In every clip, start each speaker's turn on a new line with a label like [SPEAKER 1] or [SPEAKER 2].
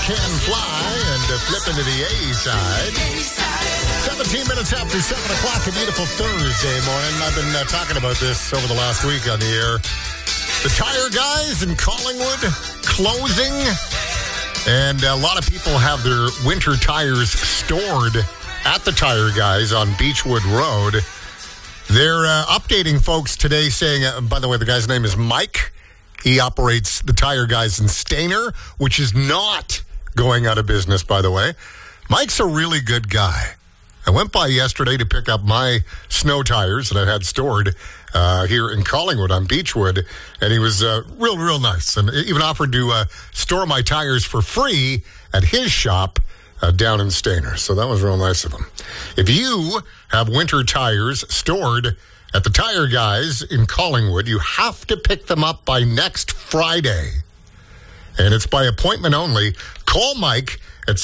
[SPEAKER 1] Can Fly and flip into the A side. 17 minutes after 7 o'clock, a beautiful Thursday morning. I've been talking about this over the last week on the air. The tire guys in Collingwood closing, and a lot of people have their winter tires stored at the tire guys on Beechwood Road. They're updating folks today saying, by the way, the guy's name is Mike. He operates the tire guys in Stainer, which is not going out of business, by the way. Mike's a really good guy. I went by yesterday to pick up my snow tires that I had stored here in Collingwood on Beechwood, and he was real nice, and even offered to store my tires for free at his shop down in Stainer. So that was real nice of him. If you have winter tires stored at the tire guys in Collingwood, you have to pick them up by next Friday. And it's by appointment only. Call Mike at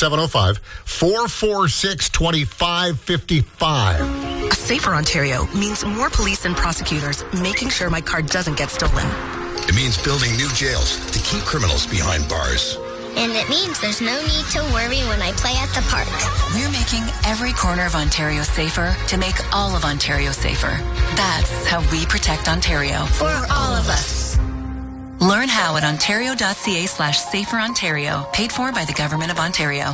[SPEAKER 1] 705-446-2555.
[SPEAKER 2] A safer Ontario means more police and prosecutors making sure my car doesn't get stolen.
[SPEAKER 3] It means building new jails to keep criminals behind bars.
[SPEAKER 4] And it means there's no need to worry when I play at the park.
[SPEAKER 5] We're making every corner of Ontario safer to make all of Ontario safer. That's how we protect Ontario.
[SPEAKER 4] For all of us.
[SPEAKER 5] Learn how at ontario.ca/saferontario. Paid for by the Government of Ontario.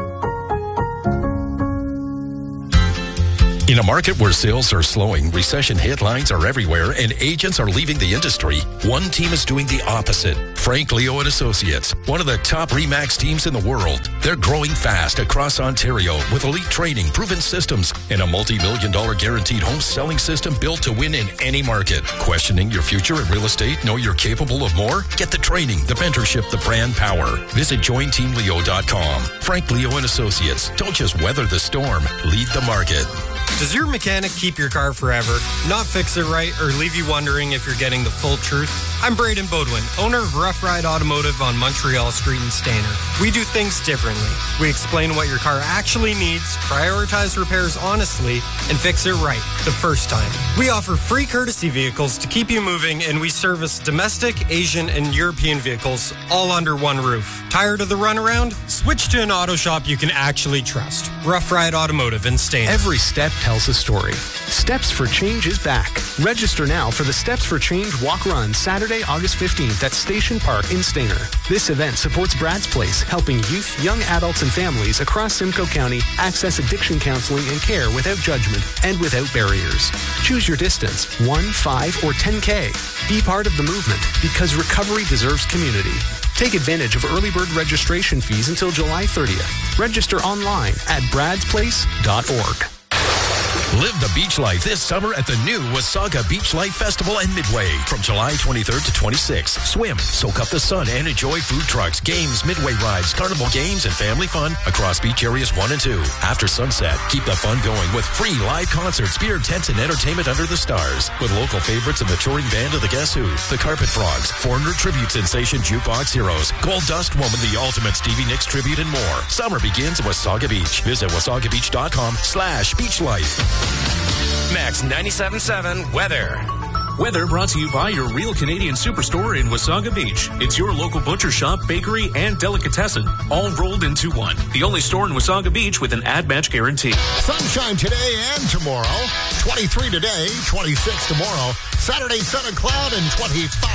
[SPEAKER 6] In a market where sales are slowing, recession headlines are everywhere, and agents are leaving the industry, one team is doing the opposite. Frank Leo and Associates, one of the top RE/MAX teams in the world. They're growing fast across Ontario with elite training, proven systems, and a multi-million-dollar guaranteed home selling system built to win in any market. Questioning your future in real estate? Know you're capable of more? Get the training, the mentorship, the brand power. Visit jointeamleo.com. Frank Leo and Associates. Don't just weather the storm. Lead the market.
[SPEAKER 7] Does your mechanic keep your car forever, not fix it right, or leave you wondering if you're getting the full truth? I'm Braden Bodwin, owner of Rough Ride Automotive on Montreal Street in Stainer. We do things differently. We explain what your car actually needs, prioritize repairs honestly, and fix it right the first time. We offer free courtesy vehicles to keep you moving, and we service domestic, Asian, and European vehicles all under one roof. Tired of the runaround? Switch to an auto shop you can actually trust. Rough Ride Automotive in Stainer.
[SPEAKER 8] Every step tells a story. Steps for Change is back. Register now for the Steps for Change Walk Run Saturday, August 15th at Station Park in Stainer. This event supports Brad's Place, helping youth, young adults, and families across Simcoe County access addiction counseling and care without judgment and without barriers. Choose your distance, 1, 5, or 10K. Be part of the movement because recovery deserves community. Take advantage of early bird registration fees until July 30th. Register online at bradsplace.org.
[SPEAKER 6] Live the beach life this summer at the new Wasaga Beach Life Festival and Midway from July 23rd to 26th. Swim, soak up the sun, and enjoy food trucks, games, midway rides, carnival games, and family fun across beach areas 1 and 2. After sunset, keep the fun going with free live concerts, beer tents, and entertainment under the stars with local favorites in the touring band of the Guess Who, the Carpet Frogs, foreigner tribute sensation Jukebox Heroes, Gold Dust Woman, the Ultimate Stevie Nicks tribute, and more. Summer begins at Wasaga Beach. Visit wasagabeach.com/beachlife.
[SPEAKER 9] Max 97.7 Weather. Weather brought to you by your Real Canadian Superstore in Wasaga Beach. It's your local butcher shop, bakery, and delicatessen, all rolled into one. The only store in Wasaga Beach with an ad match guarantee.
[SPEAKER 1] Sunshine today and tomorrow. 23 today, 26 tomorrow. Saturday, sun and cloud, and 25.